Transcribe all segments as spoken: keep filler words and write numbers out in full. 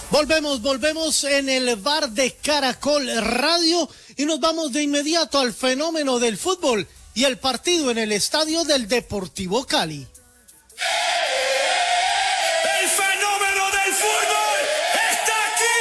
Volvemos, volvemos en el bar de Caracol Radio y nos vamos de inmediato al fenómeno del fútbol y el partido en el estadio del Deportivo Cali. ¡El fenómeno del fútbol está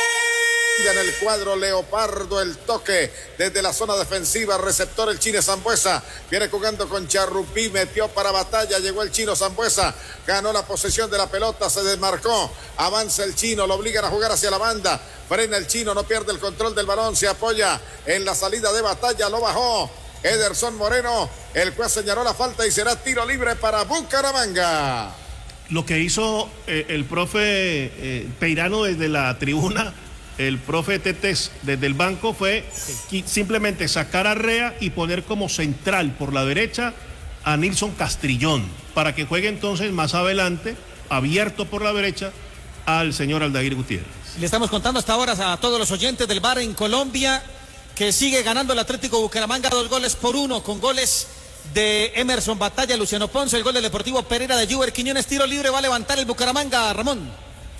aquí! En el cuadro Leopardo, el toque desde la zona defensiva, receptor el Chino Sambuesa, viene jugando con Charrupí, metió para Batalla, llegó el Chino Sambuesa, ganó la posesión de la pelota, se desmarcó, avanza el Chino, lo obligan a jugar hacia la banda, frena el Chino, no pierde el control del balón, se apoya en la salida de Batalla, lo bajó Ederson Moreno, el juez señaló la falta y será tiro libre para Bucaramanga. Lo que hizo eh, el profe eh, Peirano desde la tribuna, el profe Tetés desde el banco, fue simplemente sacar a Rea y poner como central por la derecha a Nilson Castrillón, para que juegue entonces más adelante, abierto por la derecha, al señor Aldair Gutiérrez. Le estamos contando hasta ahora a todos los oyentes del bar en Colombia que sigue ganando el Atlético Bucaramanga dos goles por uno, con goles de Emerson Batalla, Luciano Ponce, el gol del Deportivo Pereira de Juber Quiñones. Tiro libre va a levantar el Bucaramanga, Ramón.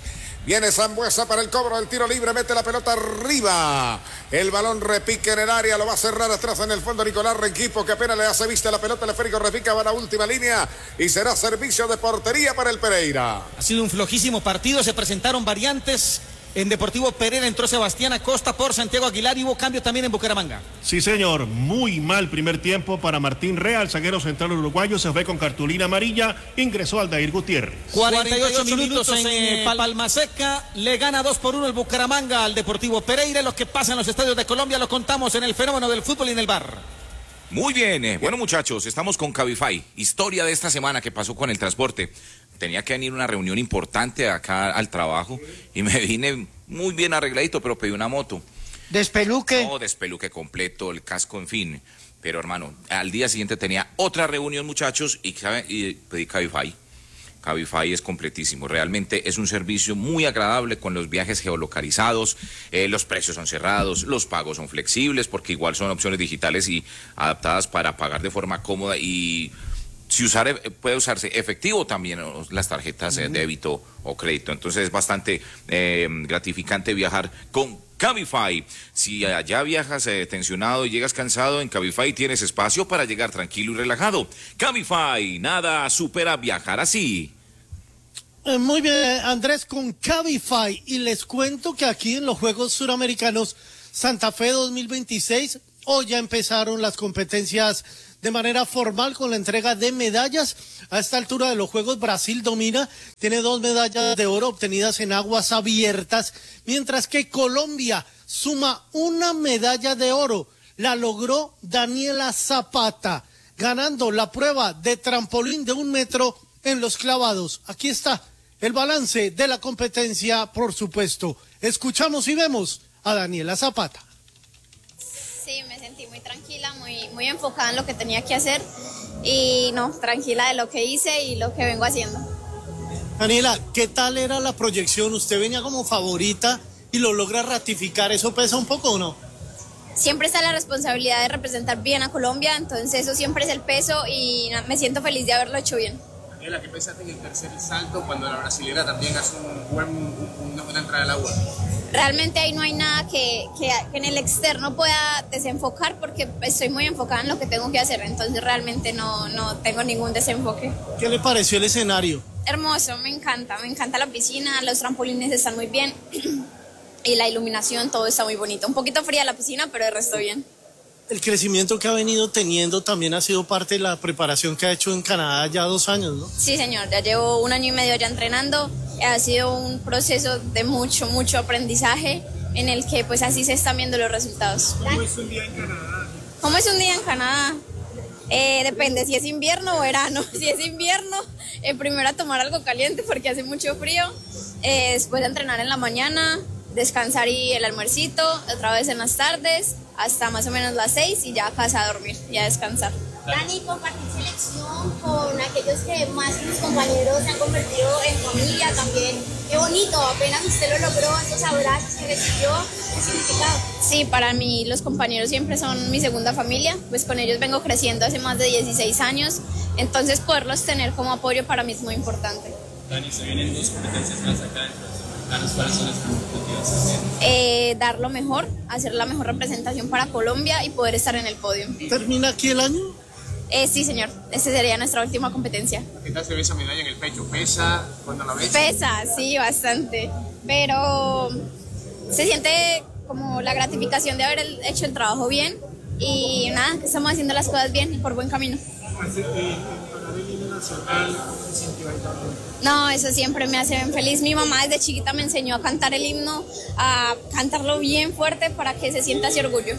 Viene Sambuesa para el cobro del tiro libre, mete la pelota arriba, el balón repique en el área, lo va a cerrar atrás en el fondo Nicolás Renquipo, que apenas le hace vista la pelota, el esférico repica, va a la última línea y será servicio de portería para el Pereira. Ha sido un flojísimo partido, se presentaron variantes. En Deportivo Pereira entró Sebastián Acosta por Santiago Aguilar y hubo cambio también en Bucaramanga. Sí, señor, muy mal primer tiempo para Martín Rea, el zaguero central uruguayo, se fue con cartulina amarilla, ingresó Aldair Gutiérrez. cuarenta y ocho minutos en eh, Palma Seca, le gana dos por uno el Bucaramanga al Deportivo Pereira. Lo que pasa en los estadios de Colombia lo contamos en el fenómeno del fútbol y en el bar. Muy bien, eh. bueno muchachos, estamos con Cabify, historia de esta semana que pasó con el transporte. Tenía que venir una reunión importante acá al trabajo y me vine muy bien arregladito, pero pedí una moto. ¿Despeluque? No, despeluque completo, el casco, en fin. Pero hermano, al día siguiente tenía otra reunión, muchachos, y, y pedí Cabify. Cabify es completísimo, realmente es un servicio muy agradable con los viajes geolocalizados, eh, los precios son cerrados, los pagos son flexibles porque igual son opciones digitales y adaptadas para pagar de forma cómoda y... Si usar, puede usarse efectivo también, las tarjetas de débito o crédito. Entonces es bastante eh, gratificante viajar con Cabify. Si allá viajas eh, tensionado y llegas cansado, en Cabify tienes espacio para llegar tranquilo y relajado. Cabify, nada supera viajar así. Eh, muy bien, Andrés, con Cabify. Y les cuento que aquí en los Juegos Suramericanos Santa Fe dos mil veintiséis, hoy ya empezaron las competencias de manera formal con la entrega de medallas. A esta altura de los Juegos Brasil domina, tiene dos medallas de oro obtenidas en aguas abiertas, mientras que Colombia suma una medalla de oro. La logró Daniela Zapata, ganando la prueba de trampolín de un metro en los clavados. Aquí está el balance de la competencia, por supuesto. Escuchamos y vemos a Daniela Zapata. Sí, me sentí muy tranquila, muy, muy enfocada en lo que tenía que hacer y no, tranquila de lo que hice y lo que vengo haciendo. Daniela, ¿qué tal era la proyección? Usted venía como favorita y lo logra ratificar, ¿eso pesa un poco o no? Siempre está la responsabilidad de representar bien a Colombia, entonces eso siempre es el peso y me siento feliz de haberlo hecho bien. Daniela, ¿qué pensaste en el tercer salto cuando la brasilera también hace un buen, una buena entrada al agua? Realmente ahí no hay nada que, que, que en el externo pueda desenfocar porque estoy muy enfocada en lo que tengo que hacer, entonces realmente no, no tengo ningún desenfoque. ¿Qué le pareció el escenario? Hermoso, me encanta, me encanta la piscina, los trampolines están muy bien y la iluminación, todo está muy bonito. Un poquito fría la piscina, pero el resto bien. El crecimiento que ha venido teniendo también ha sido parte de la preparación que ha hecho en Canadá ya dos años, ¿no? Sí, señor, ya llevo un año y medio ya entrenando. Ha sido un proceso de mucho, mucho aprendizaje en el que pues así se están viendo los resultados. ¿Cómo es un día en Canadá? ¿Cómo es un día en Canadá? Eh, depende si es invierno o verano. Si es invierno, eh, primero a tomar algo caliente porque hace mucho frío. Eh, después de entrenar en la mañana, descansar y el almuercito, otra vez en las tardes, hasta más o menos las seis y ya a casa a dormir y a descansar. Dani, compartir selección con aquellos que más sus compañeros se han convertido en familia también. Qué bonito, apenas usted lo logró, esos abrazos que recibió, ¿qué significado? Sí, para mí los compañeros siempre son mi segunda familia, pues con ellos vengo creciendo hace más de dieciséis años, entonces poderlos tener como apoyo para mí es muy importante. Dani, se vienen dos competencias más acá dentro de semana. Contanos cuáles son esas expectativas también. Eh, dar lo mejor, hacer la mejor representación para Colombia y poder estar en el podio. ¿Termina aquí el año? Eh, sí, señor. Esta sería nuestra última competencia. ¿Qué tal se ve esa medalla en el pecho? ¿Pesa cuando la ves? Pesa, sí, bastante. Pero se siente como la gratificación de haber el- hecho el trabajo bien y nada, que estamos haciendo las cosas bien y por buen camino. No, eso siempre me hace bien feliz. Mi mamá desde chiquita me enseñó a cantar el himno, a cantarlo bien fuerte para que se sienta ese orgullo.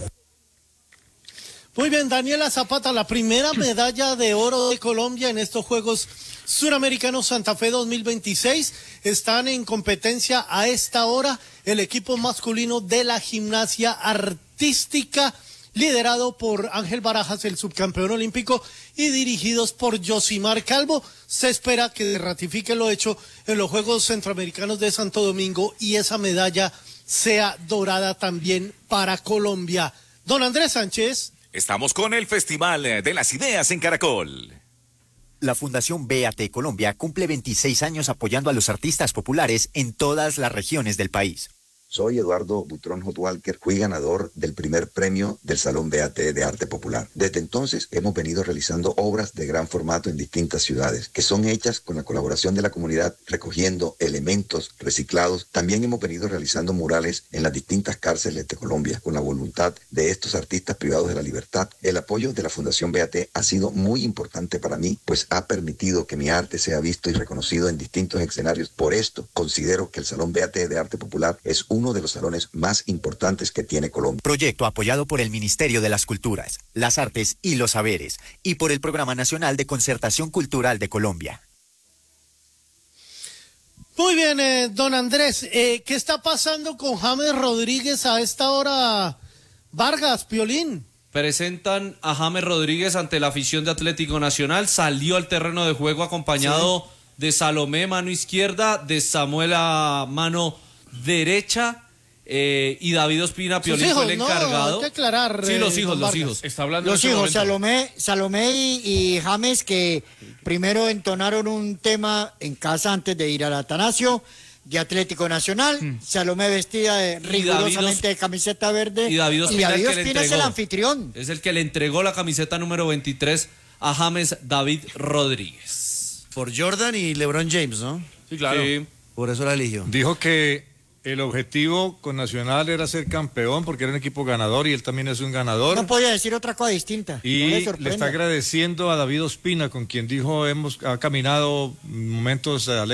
Muy bien, Daniela Zapata, la primera medalla de oro de Colombia en estos Juegos Suramericanos Santa Fe dos mil veintiséis. Están en competencia a esta hora el equipo masculino de la gimnasia artística, liderado por Ángel Barajas, el subcampeón olímpico, y dirigidos por Yosimar Calvo. Se espera que ratifique lo hecho en los Juegos Centroamericanos de Santo Domingo y esa medalla sea dorada también para Colombia. Don Andrés Sánchez. Estamos con el Festival de las Ideas en Caracol. La Fundación B A T Colombia cumple veintiséis años apoyando a los artistas populares en todas las regiones del país. Soy Eduardo Butrón Hot Walker, fui ganador del primer premio del Salón B A T de Arte Popular. Desde entonces hemos venido realizando obras de gran formato en distintas ciudades, que son hechas con la colaboración de la comunidad, recogiendo elementos reciclados. También hemos venido realizando murales en las distintas cárceles de Colombia, con la voluntad de estos artistas privados de la libertad. El apoyo de la Fundación B A T ha sido muy importante para mí, pues ha permitido que mi arte sea visto y reconocido en distintos escenarios. Por esto, considero que el Salón B A T de Arte Popular es un uno de los salones más importantes que tiene Colombia. Proyecto apoyado por el Ministerio de las Culturas, las Artes y los Saberes y por el Programa Nacional de Concertación Cultural de Colombia. Muy bien, eh, don Andrés, eh, ¿qué está pasando con James Rodríguez a esta hora? Vargas, Piolín. Presentan a James Rodríguez ante la afición de Atlético Nacional, salió al terreno de juego acompañado sí. de Salomé, mano izquierda, de Samuel a mano derecha, eh, y David Ospina, Piolín, fue el encargado. No, hay que aclarar, sí, los eh, hijos, los Vargas. hijos. Está hablando los hijos, Salomé, Salomé y, y James, que primero entonaron un tema en casa antes de ir al Atanasio de Atlético Nacional. Hmm. Salomé vestida de, rigurosamente de camiseta verde. Y David Ospina, y David el, Ospina que le es el anfitrión. Es el que le entregó la camiseta número veintitrés a James David Rodríguez. Por Jordan y LeBron James, ¿no? Sí, claro. Sí. Por eso la eligió. Dijo que el objetivo con Nacional era ser campeón porque era un equipo ganador y él también es un ganador. No podía decir otra cosa distinta. Y no le, le está agradeciendo a David Ospina, con quien dijo hemos ha caminado momentos alegres.